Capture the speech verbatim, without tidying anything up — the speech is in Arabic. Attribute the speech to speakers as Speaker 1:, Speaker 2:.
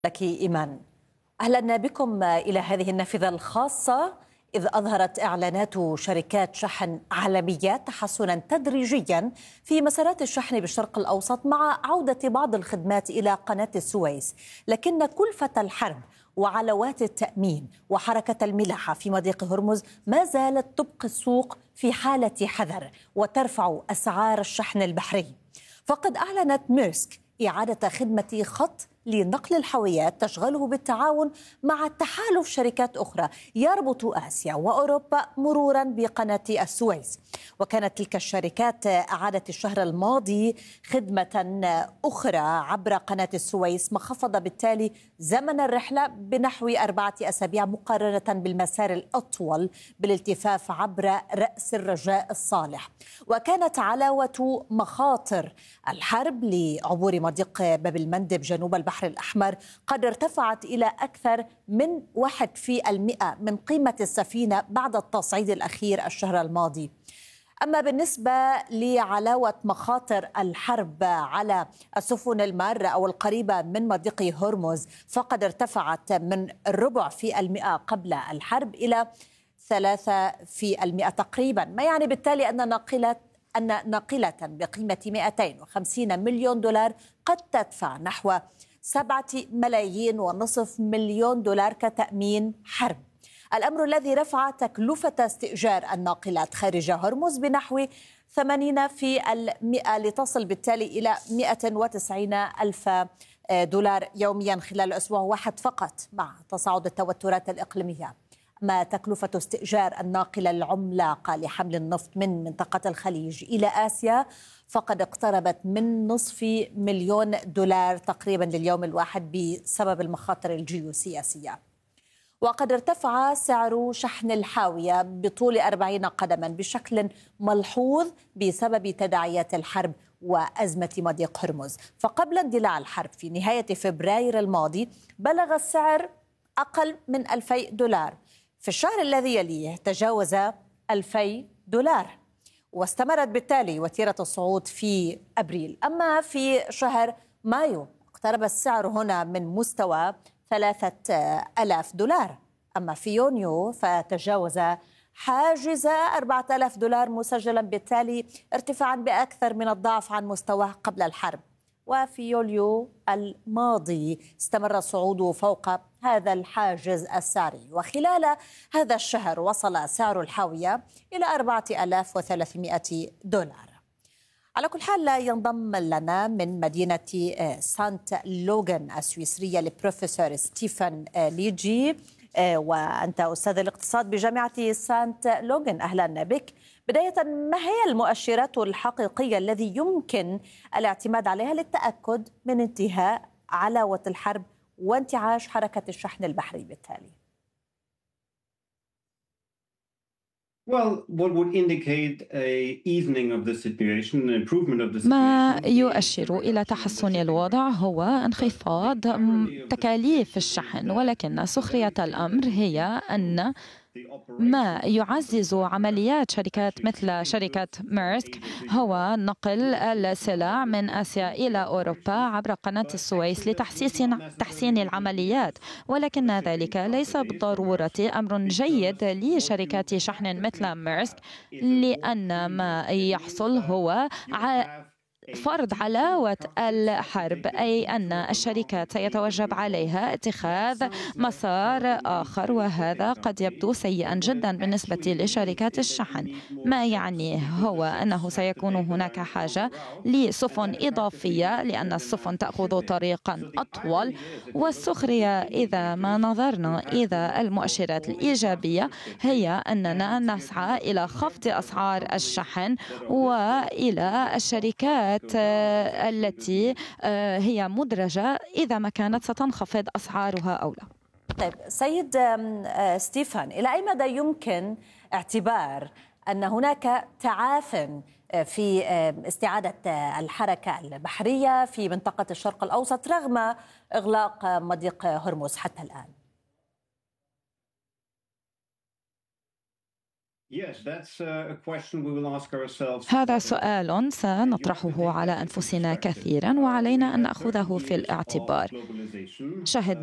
Speaker 1: لك إيمان. أهلا بكم إلى هذه النافذة الخاصة، إذ أظهرت إعلانات شركات شحن عالمية تحسنا تدريجيا في مسارات الشحن بالشرق الأوسط مع عودة بعض الخدمات إلى قناة السويس، لكن كلفة الحرب وعلوات التأمين وحركة الملاحة في مضيق هرمز ما زالت تبقي السوق في حالة حذر وترفع أسعار الشحن البحري. فقد أعلنت ميرسك إعادة خدمة خط لنقل الحاويات تشغله بالتعاون مع تحالف شركات أخرى يربط آسيا وأوروبا مرورا بقناة السويس. وكانت تلك الشركات أعادت الشهر الماضي خدمة أخرى عبر قناة السويس، ما خفض بالتالي زمن الرحلة بنحو أربعة أسابيع مقارنة بالمسار الأطول بالالتفاف عبر رأس الرجاء الصالح. وكانت علاوة مخاطر الحرب لعبور مضيق باب المندب جنوب البحر الأحمر قد ارتفعت إلى أكثر من واحد في المئة من قيمة السفينة بعد التصعيد الأخير الشهر الماضي. أما بالنسبة لعلاوة مخاطر الحرب على السفن المارة أو القريبة من مضيق هرمز فقد ارتفعت من الربع في المئة قبل الحرب إلى ثلاثة في المئة تقريبا، ما يعني بالتالي أن ناقلة أن ناقلة بقيمة مئتين وخمسين مليون دولار قد تدفع نحو سبعة ملايين ونصف مليون دولار كتأمين حرب، الأمر الذي رفع تكلفة استئجار الناقلات خارج هرمز بنحو ثمانين في المئة لتصل بالتالي إلى مئة وتسعين ألف دولار يوميا خلال أسبوع واحد فقط مع تصاعد التوترات الإقليمية. ما تكلفة استئجار الناقلة العملاقة لحمل النفط من منطقة الخليج إلى آسيا فقد اقتربت من نصف مليون دولار تقريبا لليوم الواحد بسبب المخاطر الجيوسياسية. وقد ارتفع سعر شحن الحاوية بطول أربعين قدما بشكل ملحوظ بسبب تداعيات الحرب وأزمة مضيق هرمز. فقبل اندلاع الحرب في نهاية فبراير الماضي بلغ السعر أقل من ألفي دولار، في الشهر الذي يليه تجاوز ألفي دولار، واستمرت بالتالي وتيرة الصعود في أبريل. أما في شهر مايو اقترب السعر هنا من مستوى ثلاثة ألاف دولار، أما في يونيو فتجاوز حاجز أربعة آلاف دولار مسجلا، بالتالي ارتفاعا بأكثر من الضعف عن مستواه قبل الحرب. وفي يوليو الماضي استمر الصعود فوق هذا الحاجز السعري، وخلال هذا الشهر وصل سعر الحاوية إلى أربعة آلاف وثلاثمئة دولار. على كل حال ينضم لنا من مدينة سانت لوغان السويسرية البروفيسور ستيفان ليجي، وأنت أستاذ الاقتصاد بجامعة سانت لوغان. أهلا بك. بداية، ما هي المؤشرات الحقيقية الذي يمكن الاعتماد عليها للتأكد من انتهاء علاوة الحرب وانتعاش حركة الشحن البحري بالتالي؟
Speaker 2: ما يؤشر إلى تحسن الوضع هو انخفاض تكاليف الشحن، ولكن سخرية الأمر هي أن ما يعزز عمليات شركات مثل شركة ميرسك هو نقل السلع من آسيا إلى أوروبا عبر قناة السويس لتحسين تحسين العمليات، ولكن ذلك ليس بالضرورة أمر جيد لشركات شحن مثل ميرسك، لأن ما يحصل هو فرض علاوة الحرب، أي أن الشركات سيتوجب عليها اتخاذ مسار آخر، وهذا قد يبدو سيئا جدا بالنسبة لشركات الشحن. ما يعني هو أنه سيكون هناك حاجة لسفن إضافية لأن السفن تأخذ طريقا أطول، والسخرية إذا ما نظرنا إذا المؤشرات الإيجابية هي أننا نسعى إلى خفض أسعار الشحن وإلى الشركات التي هي مدرجة إذا ما كانت ستنخفض أسعارها أو لا.
Speaker 1: طيب سيد ستيفان، إلى أي مدى يمكن اعتبار أن هناك تعاف في استعادة الحركة البحرية في منطقة الشرق الأوسط رغم إغلاق مضيق هرمز حتى الآن؟
Speaker 2: هذا سؤال سنطرحه على أنفسنا كثيرا وعلينا أن نأخذه في الاعتبار. شهد